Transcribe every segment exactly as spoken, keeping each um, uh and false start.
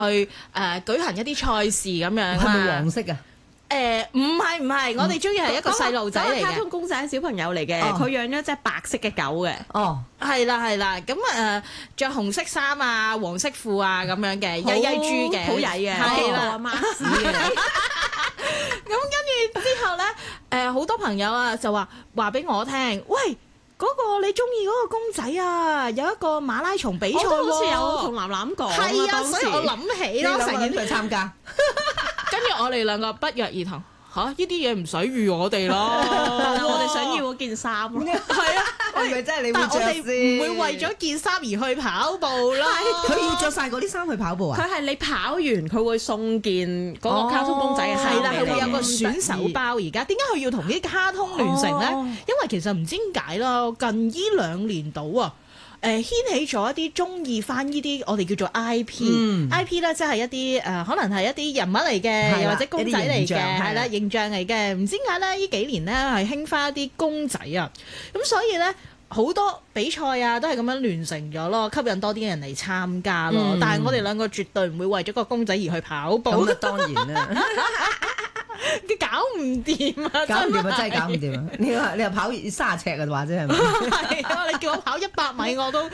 去誒、呃、舉行一啲賽事咁樣係咪啦。 黃色啊？ 誒唔係唔係，我哋中意係一個細路仔嚟嘅。 嗰個卡通公仔係小朋友嚟嘅， 哦佢養咗隻白色嘅狗嘅。 哦， 係啦係啦，咁誒著紅色衫啊、黃色褲啊咁樣嘅，曳曳豬嘅， 好曳嘅， 係啦。 阿媽子嘅。 咁跟住之後咧，誒好多朋友啊就話話俾我聽，喂，嗰個你中意嗰個公仔啊，有一個馬拉松比賽我都好似有喎。 同楠楠講啊， 係啊， 當時所以我諗起你咯，成件兩個人去參加， 跟住我哋兩個不約而同，嚇呢啲嘢唔使預我哋咯， 我哋想要嗰件衫咯。 係啊， 係咪真係你會但係我哋着唔會為咗件衫而去跑步咯。 佢要着晒嗰啲衫去跑步啊？ 佢係你跑完，佢會送件嗰個卡通公仔嘅衫係啦， 俾你佢會有個選手包。而家點解佢要同啲卡通聯成咧？ 哦因為其實唔知點解啦，近呢兩年度啊。誒、掀起咗一啲中意翻呢啲我哋叫做 I P，I P 咧即係一啲誒、呃可能係一啲人物嚟嘅， 係啦又或者公仔嚟一啲形象嘅，係係啦啦形象嚟嘅。唔知點解咧呢幾年咧係興翻一啲公仔啊，咁所以咧好多比賽啊都係咁樣聯成咗咯，吸引多啲人嚟參加咯。 嗯但係我哋兩個絕對唔會為咗個公仔而去跑步， 咁啊當然啦， 佢搞唔掂啊！ 搞唔掂啊， 係真係搞唔掂啊！你話你話跑三十尺嘅話啫係咪？ 係啊！你叫我跑一百米我都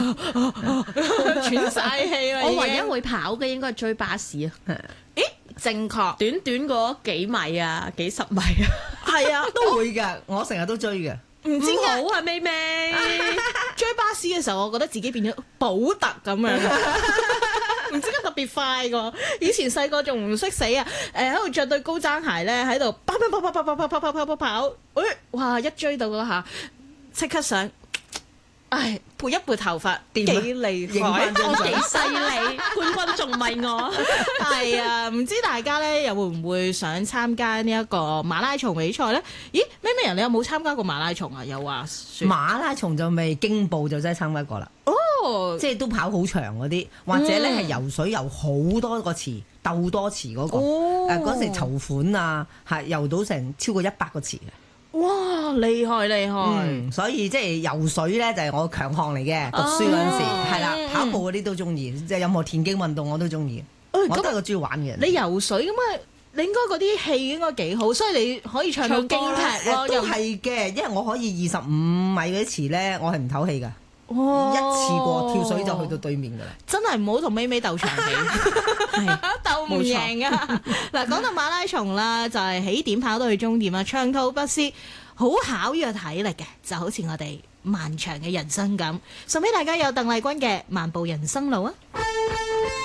喘晒氣啦。 我唯已經一會跑嘅應該係追巴士啊， 咦正確短短嗰幾米啊，幾十米啊， 係啊， 都會㗎，我成日都追嘅。 唔知唔點解好啊，妹妹。 追巴士嘅時候，我覺得自己變咗寶特咁樣，唔知點解特別快個。以前細個仲唔識死啊！誒喺度着對高踭鞋咧，喺度跑跑跑跑跑跑跑跑跑跑跑，誒哇！一追到嗰下，即刻想，唉撥一撥頭髮，幾掂啊厲影害返。張相我幾犀利，冠軍仲唔係我？ 係啊，唔知大家咧又會唔會想參加呢一個馬拉松比賽咧？咦，咩咩人你有冇參加過馬拉松啊？有話説馬拉松就未，競步就真係參加過啦。 哦， 即係都跑好長嗰啲，或者咧係游水游好多個池，鬥多池嗰、個。 哦誒嗰、時籌款啊，係游到成超過一百個池嘅。 哇，厲害厲害！ 嗯，所以即係游水咧就係我強項嚟嘅。讀書嗰陣時哦係啦， 嗯跑步嗰啲都中意，即係任何田徑運動我都中意。 誒咁我都係個中意玩嘅人。 你游水咁啊，你應該嗰啲戲應該幾好，所以你可以唱到京劇咯。 誒都又係嘅，因為我可以二十五米嗰啲池咧，我係唔唞氣㗎。 哇一次過跳水就去到對面㗎啦。 真係唔好同美美鬥長氣，鬥唔贏啊！嗱，講到馬拉松啦，就係起點跑到去終點啊，長途跋涉，好考呢個體力嘅，就好似我哋漫長嘅人生咁。送俾大家有鄧麗君嘅《漫步人生路》啊！